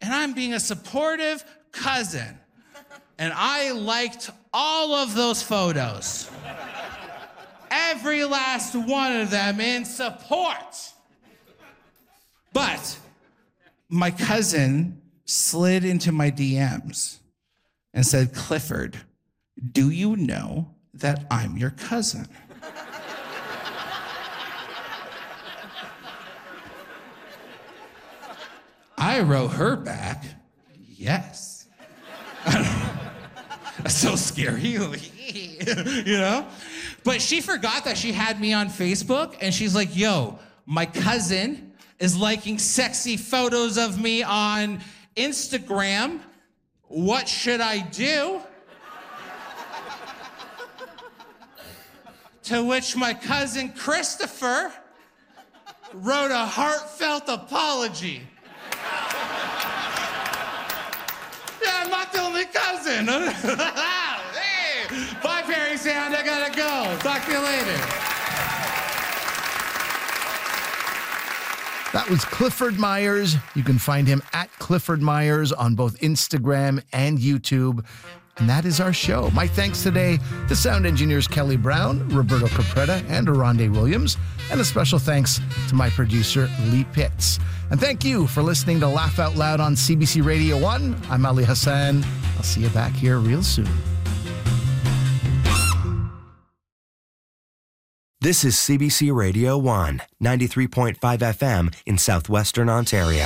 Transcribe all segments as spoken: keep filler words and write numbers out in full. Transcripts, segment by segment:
and I'm being a supportive cousin. And I liked all of those photos. Every last one of them in support. But my cousin slid into my D Ms and said, Clifford, do you know that I'm your cousin? I wrote her back, yes. That's so scary, you know? But she forgot that she had me on Facebook, and she's like, yo, my cousin is liking sexy photos of me on Instagram. What should I do? To which my cousin Christopher wrote a heartfelt apology. Yeah, I'm not the only cousin. Hey, bye, Perry Sound. I gotta go. Talk to you later. That was Clifford Myers. You can find him at Clifford Myers on both Instagram and YouTube. And that is our show. My thanks today to sound engineers Kelly Brown, Roberto Capretta, and Aronde Williams. And a special thanks to my producer, Lee Pitts. And thank you for listening to Laugh Out Loud on C B C Radio one. I'm Ali Hassan. I'll see you back here real soon. This is C B C Radio one, ninety-three point five F M in southwestern Ontario.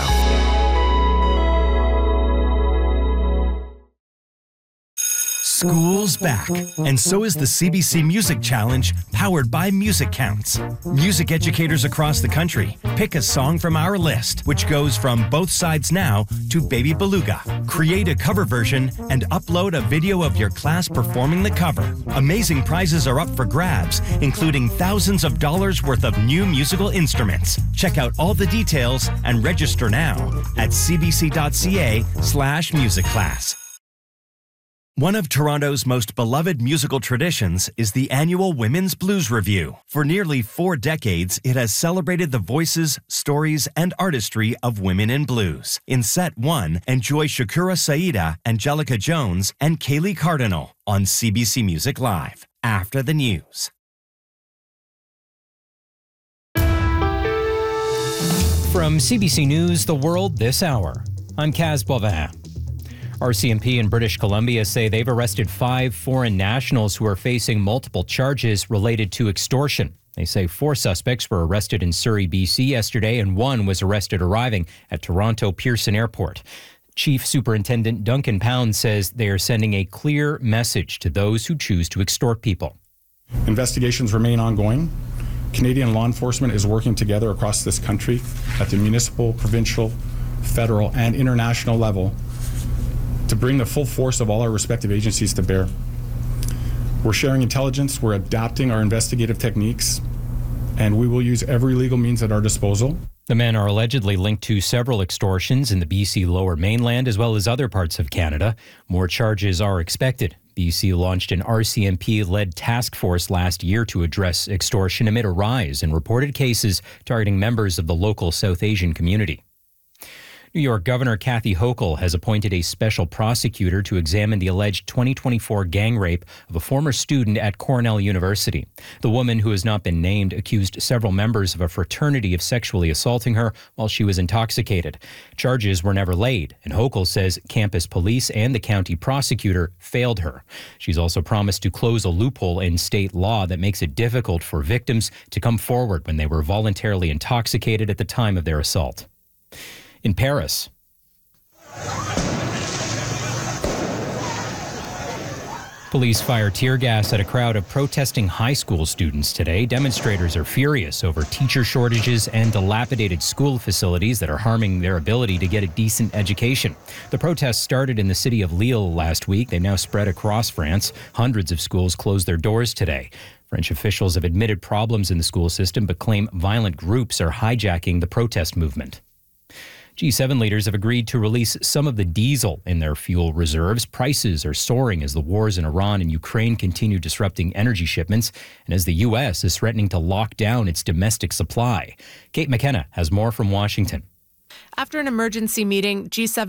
School's back, and so is the C B C Music Challenge, powered by Music Counts. Music educators across the country pick a song from our list, which goes from Both Sides Now to Baby Beluga. Create a cover version and upload a video of your class performing the cover. Amazing prizes are up for grabs, including thousands of dollars worth of new musical instruments. Check out all the details and register now at cbc.ca slash music class. One of Toronto's most beloved musical traditions is the annual Women's Blues Review. For nearly four decades, it has celebrated the voices, stories, and artistry of women in blues. In Set one, enjoy Shakura Saida, Angelica Jones, and Kaylee Cardinal on C B C Music Live, after the news. From C B C News, The World This Hour, I'm Kaz Boivin. R C M P in British Columbia say they've arrested five foreign nationals who are facing multiple charges related to extortion. They say four suspects were arrested in Surrey, B C yesterday, and one was arrested arriving at Toronto Pearson Airport. Chief Superintendent Duncan Pound says they are sending a clear message to those who choose to extort people. Investigations remain ongoing. Canadian law enforcement is working together across this country at the municipal, provincial, federal, and international level to bring the full force of all our respective agencies to bear. We're sharing intelligence, we're adapting our investigative techniques, and we will use every legal means at our disposal. The men are allegedly linked to several extortions in the B C Lower Mainland as well as other parts of Canada. More charges are expected. B C launched an R C M P-led task force last year to address extortion amid a rise in reported cases targeting members of the local South Asian community. New York Governor Kathy Hochul has appointed a special prosecutor to examine the alleged twenty twenty-four gang rape of a former student at Cornell University. The woman, who has not been named, accused several members of a fraternity of sexually assaulting her while she was intoxicated. Charges were never laid, and Hochul says campus police and the county prosecutor failed her. She's also promised to close a loophole in state law that makes it difficult for victims to come forward when they were voluntarily intoxicated at the time of their assault. In Paris, police fire tear gas at a crowd of protesting high school students today. Demonstrators are furious over teacher shortages and dilapidated school facilities that are harming their ability to get a decent education. The protests started in the city of Lille last week. They've now spread across France. Hundreds of schools closed their doors today. French officials have admitted problems in the school system but claim violent groups are hijacking the protest movement. G seven leaders have agreed to release some of the diesel in their fuel reserves. Prices are soaring as the wars in Iran and Ukraine continue disrupting energy shipments, and as the U S is threatening to lock down its domestic supply. Kate McKenna has more from Washington. After an emergency meeting, G seven